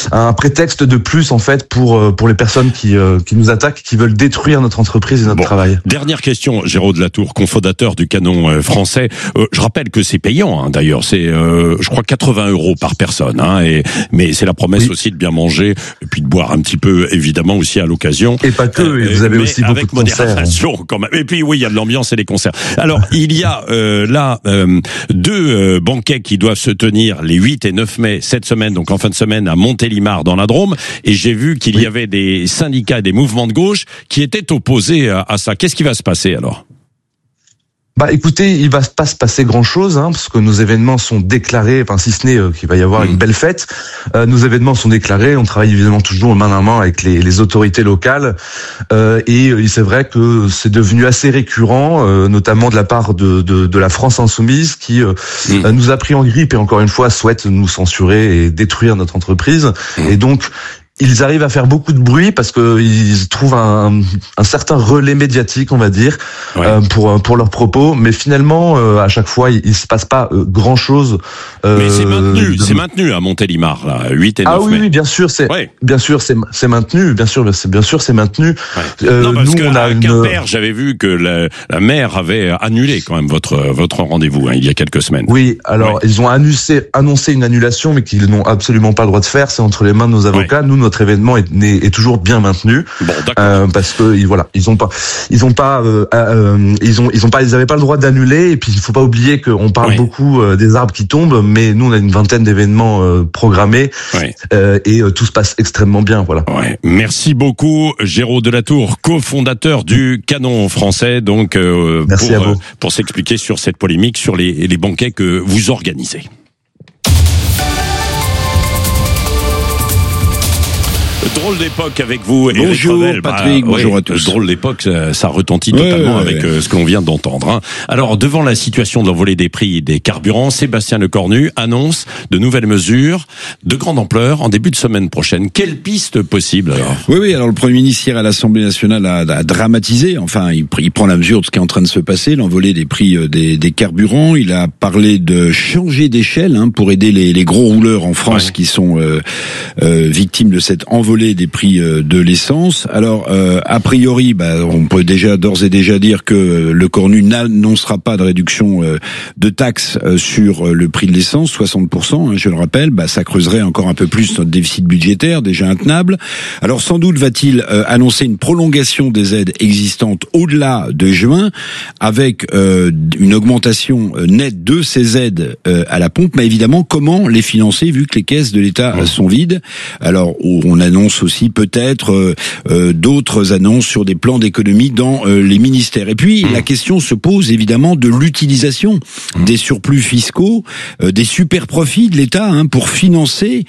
un prétexte de plus en fait pour les personnes qui nous attaquent, qui veulent détruire notre entreprise et notre travail. Dernière question, Géraud de la Tour, cofondateur du Canon français. Je rappelle que c'est payant, d'ailleurs. C'est, je crois, 80 € par personne. Mais c'est la promesse aussi de bien manger et puis de boire un petit peu, évidemment, aussi à l'occasion. Et pas que. Vous avez aussi beaucoup de concerts. Quand même. Et puis oui, il y a de l'ambiance et des concerts. Alors il y a là 2 banquets qui doivent se tenir les 8 et 9 mai cette semaine, donc en fin de semaine à Montélimar dans la Drôme. Et j'ai vu qu'il y avait des syndicats et des mouvements de gauche qui étaient opposés à ça. Qu'est-ce qui va se passer alors ? Écoutez, il va pas se passer grand-chose, parce que nos événements sont déclarés, enfin si ce n'est qu'il va y avoir une belle fête. Nos événements sont déclarés, on travaille évidemment toujours main dans la main avec les autorités locales, et c'est vrai que c'est devenu assez récurrent, notamment de la part de la France Insoumise qui nous a pris en grippe et encore une fois souhaite nous censurer et détruire notre entreprise. Et donc ils arrivent à faire beaucoup de bruit parce que ils trouvent un certain relais médiatique, on va dire, pour leurs propos. Mais finalement, à chaque fois, il se passe pas grand chose. Mais c'est maintenu à Montélimar, là, 8 et 9 mai. Ah oui, bien sûr, c'est maintenu. Bien sûr, c'est maintenu. Non, parce que à Quimper, j'avais vu que la maire avait annulé quand même votre rendez-vous, il y a quelques semaines. Oui, alors ils ont annoncé une annulation, mais qu'ils n'ont absolument pas le droit de faire. C'est entre les mains de nos avocats. Nous, notre événement est toujours bien maintenu, parce que ils avaient pas le droit d'annuler. Et puis il faut pas oublier qu'on parle beaucoup des arbres qui tombent, mais nous on a une vingtaine d'événements programmés, et tout se passe extrêmement bien. Voilà. Merci beaucoup, Géraud de la Tour, cofondateur du Canon français, donc pour s'expliquer sur cette polémique sur les banquets que vous organisez. Drôle d'époque avec vous, Éric Bonjour Revel. Patrick, bonjour à tous. Drôle d'époque, ça retentit totalement avec ce que l'on vient d'entendre. Alors, devant la situation de l'envolée des prix des carburants, Sébastien Lecornu annonce de nouvelles mesures de grande ampleur en début de semaine prochaine. Quelle piste possible alors ? Oui, alors le Premier ministre hier à l'Assemblée nationale a dramatisé, enfin il prend la mesure de ce qui est en train de se passer, l'envolée des prix des carburants. Il a parlé de changer d'échelle pour aider les gros rouleurs en France qui sont victimes de cette envolée des prix de l'essence. Alors, a priori, on peut d'ores et déjà dire que Lecornu n'annoncera pas de réduction de taxes sur le prix de l'essence, 60%, je le rappelle. Ça creuserait encore un peu plus notre déficit budgétaire, déjà intenable. Alors, sans doute va-t-il annoncer une prolongation des aides existantes au-delà de juin, avec une augmentation nette de ces aides à la pompe. Mais évidemment, comment les financer vu que les caisses de l'État sont vides ? Alors, on annonce aussi peut-être d'autres annonces sur des plans d'économie dans les ministères. Et puis la question se pose évidemment de l'utilisation des surplus fiscaux, des super profits de l'État pour financer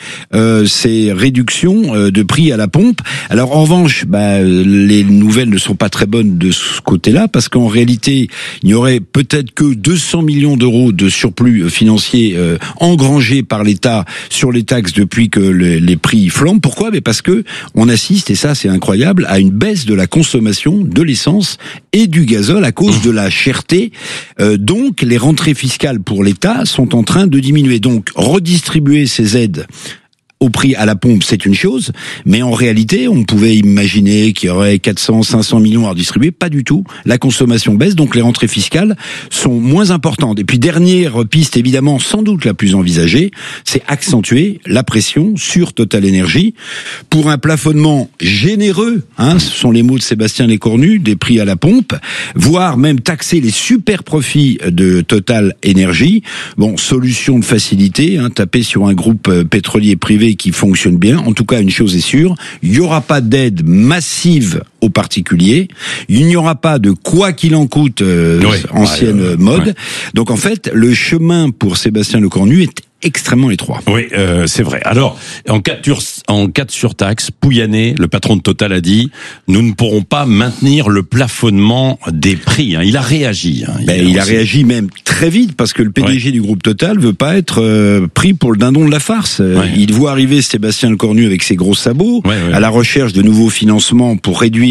ces réductions de prix à la pompe. Alors en revanche, les nouvelles ne sont pas très bonnes de ce côté-là, parce qu'en réalité, il n'y aurait peut-être que 200 millions d'euros de surplus financiers engrangés par l'État sur les taxes depuis que les prix flambent. Pourquoi ? Parce que on assiste, et ça c'est incroyable, à une baisse de la consommation de l'essence et du gazole à cause de la cherté. Donc les rentrées fiscales pour l'État sont en train de diminuer. Donc redistribuer ces aides au prix à la pompe, c'est une chose, mais en réalité, on pouvait imaginer qu'il y aurait 400, 500 millions à redistribuer. Pas du tout. La consommation baisse, donc les rentrées fiscales sont moins importantes. Et puis, dernière piste, évidemment, sans doute la plus envisagée, c'est accentuer la pression sur Total Energy pour un plafonnement généreux, ce sont les mots de Sébastien Lecornu, des prix à la pompe, voire même taxer les super profits de Total Energy. Bon, solution de facilité, taper sur un groupe pétrolier privé qui fonctionne bien. En tout cas, une chose est sûre, il n'y aura pas d'aide massive aux particuliers, il n'y aura pas de quoi qu'il en coûte ancienne mode. Donc en fait, le chemin pour Sébastien Lecornu est extrêmement étroit. Oui, c'est vrai. Alors, en cas de surtaxe, Pouyanné, le patron de Total, a dit « Nous ne pourrons pas maintenir le plafonnement des prix ». Il a réagi. Il a réagi même très vite, parce que le PDG du groupe Total veut pas être pris pour le dindon de la farce. Il voit arriver Sébastien Lecornu avec ses gros sabots, à la recherche de nouveaux financements pour réduire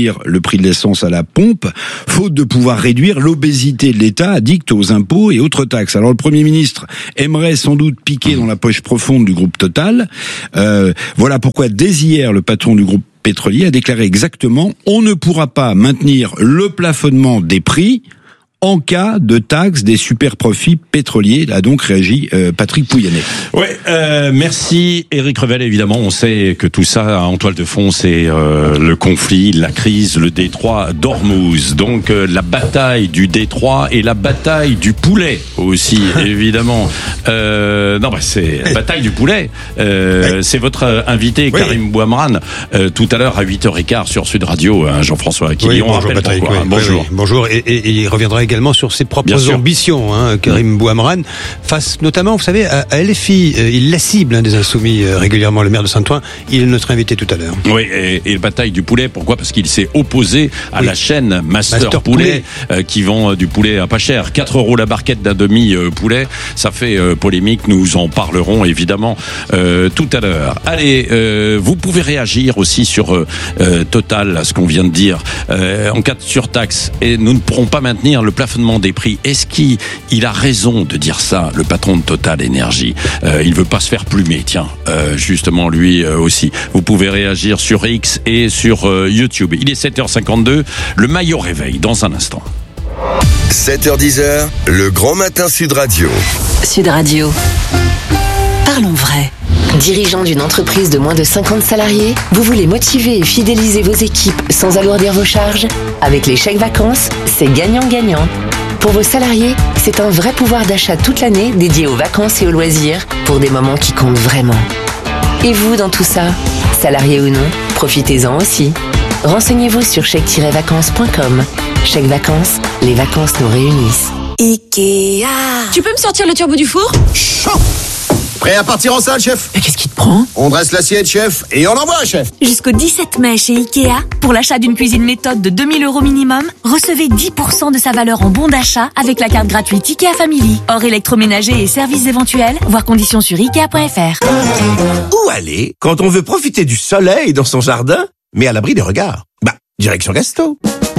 amoindrir le prix de l'essence à la pompe, faute de pouvoir réduire l'obésité de l'État addict aux impôts et autres taxes. Alors le Premier ministre aimerait sans doute piquer dans la poche profonde du groupe Total. Voilà pourquoi dès hier, le patron du groupe pétrolier a déclaré exactement: on ne pourra pas maintenir le plafonnement des prix en cas de taxe des super profits pétroliers, a donc réagi Patrick Pouyanné. Ouais, merci Éric Revel. Évidemment, on sait que tout ça en toile de fond, c'est le conflit, la crise, le détroit d'Ormuz. Donc la bataille du détroit et la bataille du poulet aussi, évidemment. C'est la bataille du poulet. C'est votre invité Karim Bouamrane tout à l'heure à 8h15 sur Sud Radio, Jean-François Killy. On rappelle pourquoi. Bonjour. Bonjour. Et il reviendra également sur ses propres ambitions, Karim Bouamrane, face notamment, vous savez, à LFI. Il la cible des Insoumis régulièrement, le maire de Saint-Ouen. Il est notre invité tout à l'heure. Oui, et la bataille du poulet, pourquoi ? Parce qu'il s'est opposé à la chaîne Master Poulet, qui vend du poulet à pas cher. 4 € la barquette d'un demi-poulet, ça fait polémique, nous en parlerons évidemment tout à l'heure. Allez, vous pouvez réagir aussi sur Total, à ce qu'on vient de dire. En cas de surtaxe, et nous ne pourrons pas maintenir le plafonnement des prix. Est-ce qu'il a raison de dire ça, le patron de Total Énergie ? Il veut pas se faire plumer, tiens, justement lui aussi. Vous pouvez réagir sur X et sur YouTube. Il est 7h52, le maillot réveil dans un instant. 7h10, le grand matin Sud Radio. Sud Radio. Parlons vrai. Dirigeant d'une entreprise de moins de 50 salariés, vous voulez motiver et fidéliser vos équipes sans alourdir vos charges ? Avec les chèques vacances, c'est gagnant-gagnant. Pour vos salariés, c'est un vrai pouvoir d'achat toute l'année dédié aux vacances et aux loisirs pour des moments qui comptent vraiment. Et vous, dans tout ça, salarié ou non, profitez-en aussi. Renseignez-vous sur chèque-vacances.com. Chèque vacances, les vacances nous réunissent. Ikea. Tu peux me sortir le turbo du four ? Chaud. Prêt à partir en salle, chef ? Mais qu'est-ce qui te prend ? On dresse l'assiette, chef, et on envoie, chef. Jusqu'au 17 mai chez Ikea, pour l'achat d'une cuisine méthode de 2 000 € minimum, recevez 10% de sa valeur en bon d'achat avec la carte gratuite Ikea Family. Hors électroménager et services éventuels, voir conditions sur Ikea.fr. Où aller quand on veut profiter du soleil dans son jardin, mais à l'abri des regards ? Direction Gasto.